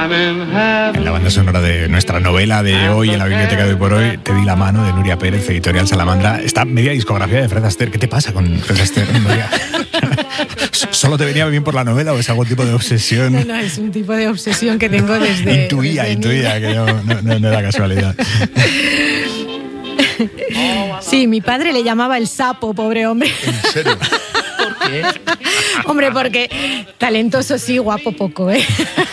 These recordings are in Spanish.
En la banda sonora de nuestra novela de hoy, en la biblioteca de Hoy por Hoy, Te di la mano, de Nuria Pérez, editorial Salamandra. Está media discografía de Fred Astaire. ¿Qué te pasa con Fred Astaire, Nuria? ¿Solo te venía bien por la novela o es algún tipo de obsesión? No, es un tipo de obsesión que tengo desde... Intuía, que no era casualidad. Sí, mi padre le llamaba el sapo, pobre hombre. ¿En serio? ¿Por qué? Hombre, porque talentoso sí, guapo poco, ¿eh?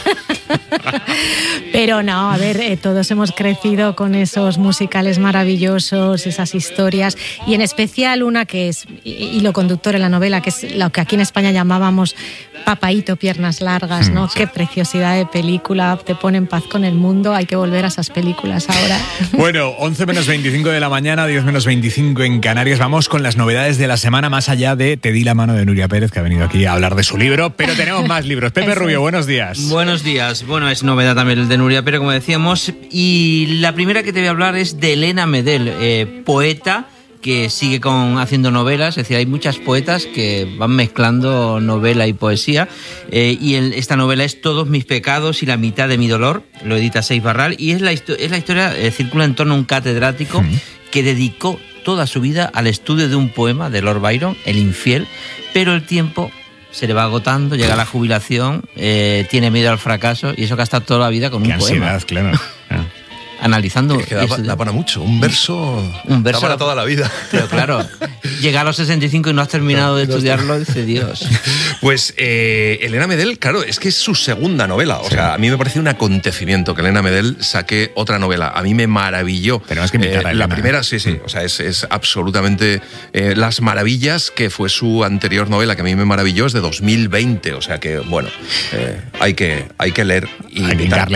Pero no, a ver, todos hemos crecido con esos musicales maravillosos, esas historias, y en especial una que es hilo conductor en la novela, que es lo que aquí en España llamábamos Papaíto, piernas largas, ¿no? Sí. Qué preciosidad de película, te pone en paz con el mundo, hay que volver a esas películas ahora. Bueno, 11 menos 25 de la mañana, 10 menos 25 en Canarias. Vamos con las novedades de la semana, más allá de Te di la mano, de Nuria Pérez, que ha venido aquí a hablar de su libro, pero tenemos más libros. Pepe Rubio, buenos días. Buenos días. Bueno, es novedad también el de Nuria Pérez, como decíamos, y la primera que te voy a hablar es de Elena Medel, poeta que sigue haciendo novelas. Es decir, hay muchas poetas que van mezclando novela y poesía, y esta novela es Todos mis pecados y la mitad de mi dolor, lo edita Seis Barral, y es la historia, circula en torno a un catedrático que dedicó toda su vida al estudio de un poema de Lord Byron, El infiel, pero el tiempo se le va agotando, llega a la jubilación, tiene miedo al fracaso, y eso que ha estado toda la vida con un poema. Ansiedad, claro. Analizando. Es que da para mucho. Un verso da para toda la vida. Pero claro, llega a los 65 y no has terminado de estudiarlo, dice Dios. Pues Elena Medel, claro, es que es su segunda novela. O sea, a mí me parece un acontecimiento que Elena Medel saque otra novela. A mí me maravilló. Tenemos que invitar a Elena. La primera, sí. O sea, es absolutamente Las Maravillas, que fue su anterior novela, que a mí me maravilló, es de 2020. O sea que, bueno, hay que leer y hay que hincarle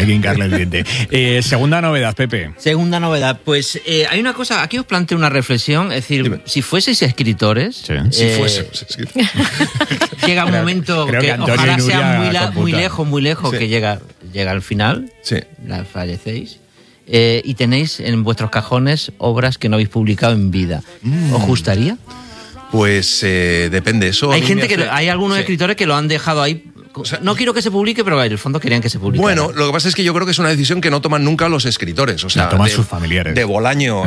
el diente. Segunda novedad, Pepe. Segunda novedad, pues hay una cosa, aquí os planteo una reflexión, es decir, dime. Si fueseis escritores, si fuésemos escritores. Llega un momento que ojalá sea muy lejos, sí. Que llega al final, sí. Fallecéis, y tenéis en vuestros cajones obras que no habéis publicado en vida. ¿Os gustaría? Pues depende, eso. Hay algunos escritores que lo han dejado ahí. O sea, no quiero que se publique, pero en el fondo querían que se publique. Bueno, lo que pasa es que yo creo que es una decisión que no toman nunca los escritores. O sea, la toman sus familiares. De Bolaño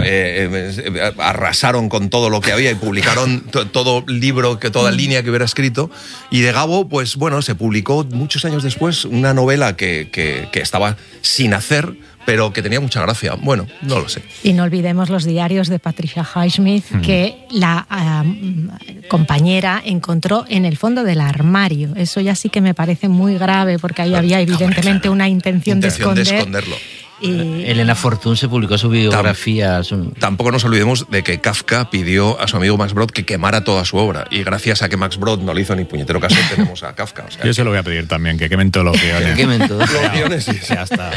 arrasaron con todo lo que había y publicaron todo libro, toda línea que hubiera escrito. Y de Gabo, pues bueno, se publicó muchos años después una novela que estaba sin hacer, pero que tenía mucha gracia. Bueno, no lo sé. Y no olvidemos los diarios de Patricia Highsmith, que la compañera encontró en el fondo del armario. Eso ya sí que me parece muy grave, porque ahí había evidentemente una intención de esconderlo. Elena Fortún se publicó su biografía. Tampoco nos olvidemos de que Kafka pidió a su amigo Max Brod que quemara toda su obra, y gracias a que Max Brod no le hizo ni puñetero caso, tenemos a Kafka. O sea, yo se lo voy a pedir también, que quemen todos los guiones. Que quemen todos los guiones, sí. Ya está.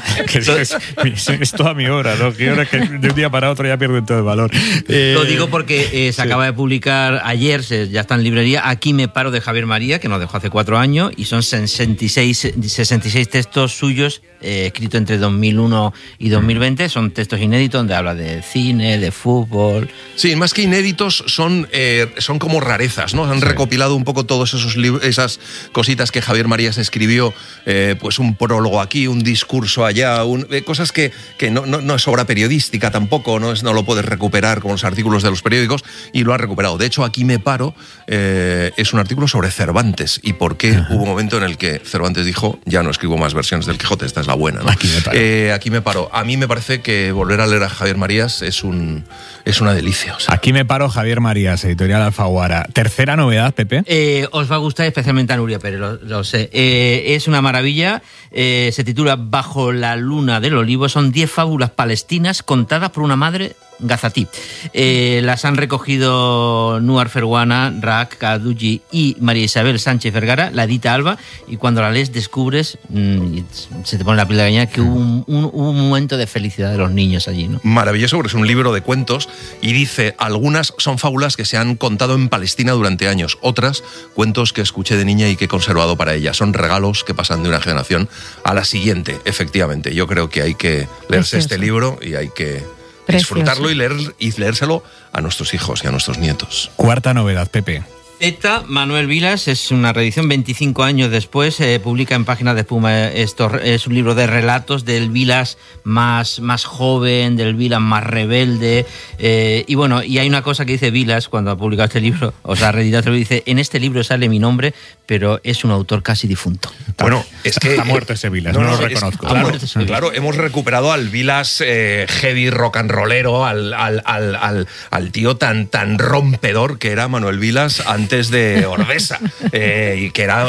Es toda mi obra, los guiones que de un día para otro ya pierden todo el valor. Lo digo porque se acaba de publicar ayer, ya está en librería, Aquí me paro, de Javier María, que nos dejó hace 4 años, y son 66 textos suyos, escritos entre 2001 y 2020, son textos inéditos donde habla de cine, de fútbol. Sí, más que inéditos son como rarezas, ¿no? Han recopilado un poco todos esas cositas que Javier Marías escribió, pues un prólogo aquí, un discurso allá, cosas que no es obra periodística tampoco, no lo puedes recuperar como los artículos de los periódicos, y lo ha recuperado. De hecho, Aquí me paro es un artículo sobre Cervantes y por qué hubo un momento en el que Cervantes dijo: ya no escribo más versiones del Quijote, esta es la buena, ¿no? Aquí me paro. A mí me parece que volver a leer a Javier Marías es una delicia. O sea. Aquí me paro, Javier Marías, editorial Alfaguara. Tercera novedad, Pepe. Os va a gustar especialmente a Nuria Pérez, lo sé. Es una maravilla. Se titula Bajo la luna del olivo. Son 10 fábulas palestinas contadas por una madre gazatí. Las han recogido Nuar Ferwana, Raak Kaduji y María Isabel Sánchez Vergara, la edita Alba, y cuando la lees descubres, se te pone la piel de gallina, que hubo un momento de felicidad de los niños allí, ¿no? Maravilloso, porque es un libro de cuentos y dice: algunas son fábulas que se han contado en Palestina durante años, otras cuentos que escuché de niña y que he conservado para ella. Son regalos que pasan de una generación a la siguiente. Efectivamente, yo creo que hay que leerse este libro y hay que disfrutarlo y leérselo a nuestros hijos y a nuestros nietos. Cuarta novedad, Pepe. Poeta Manuel Vilas es una reedición 25 años después, publica en Páginas de Espuma. Esto es un libro de relatos del Vilas más joven, del Vilas más rebelde, y bueno, y hay una cosa que dice Vilas cuando ha publicado este libro, o sea, ha reeditado este libro, dice: en este libro sale mi nombre, pero es un autor casi difunto. Bueno, es que... Está muerto ese Vilas, no lo reconozco. Claro, hemos recuperado al Vilas heavy rock and rollero, al tío tan rompedor que era Manuel Vilas antes de Ordesa, y que era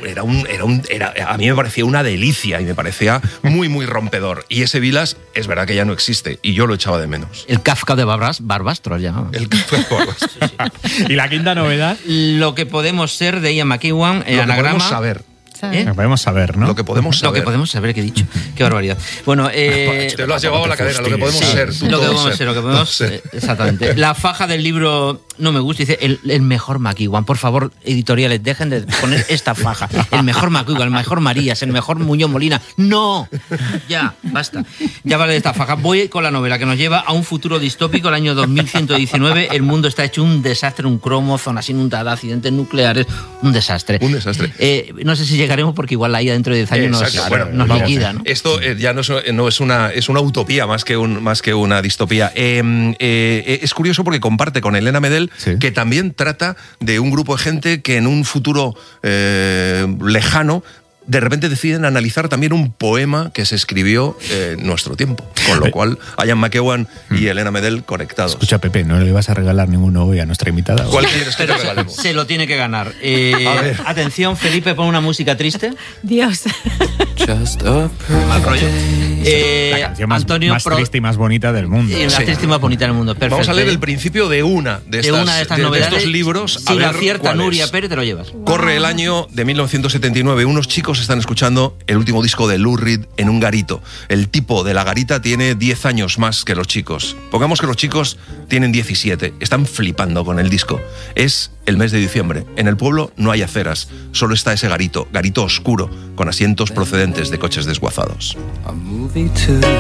a mí me parecía una delicia y me parecía muy rompedor. Y ese Vilas es verdad que ya no existe y yo lo echaba de menos. El Kafka de Barbastro ya. El Kafka de Barbastro. Sí. ¿Y la quinta novedad? Lo que podemos ser, de Ian McEwan, el anagrama. Podemos saber. Lo podemos saber, ¿no? Lo que podemos saber. Lo que podemos saber, que he dicho. Qué barbaridad. Bueno, te lo has llevado a la cadera, lo que podemos ser. Lo que podemos ser, lo que podemos ser. Exactamente. La faja del libro no me gusta, dice el mejor McEwan. Por favor, editoriales, dejen de poner esta faja. El mejor McEwan, el mejor Marías, el mejor Muñoz Molina. ¡No! Ya, basta. Ya vale de esta faja. Voy con la novela que nos lleva a un futuro distópico, el año 2119. El mundo está hecho un desastre, un cromo, zonas inundadas, accidentes nucleares, un desastre. Un desastre. No sé si llegaremos porque igual la IA dentro de 10 años nos liquida, ¿no? Esto ya no es una utopía más que una distopía. Es curioso porque comparte con Elena Medel, sí, que también trata de un grupo de gente que en un futuro lejano de repente deciden analizar también un poema que se escribió en nuestro tiempo. Con lo cual, Ian McEwan y Elena Medel conectados. Escucha, Pepe, ¿no le vas a regalar ninguno hoy a nuestra invitada? ¿Cuál quieres que te regalemos? Se lo tiene que ganar. Atención, Felipe, pon una música triste. Dios. Mal rollo. La canción más triste y más bonita del mundo. La triste y más bonita del mundo. Perfecto. Vamos a leer el principio de una de estas novedades, de estos libros. Si la acierta Nuria Pérez, te lo llevas. Corre el año de 1979. Unos chicos están escuchando el último disco de Lou Reed en un garito. El tipo de la garita tiene 10 años más que los chicos. Pongamos que los chicos tienen 17. Están flipando con el disco. Es el mes de diciembre. En el pueblo no hay aceras. Solo está ese garito oscuro, con asientos procedentes de coches desguazados.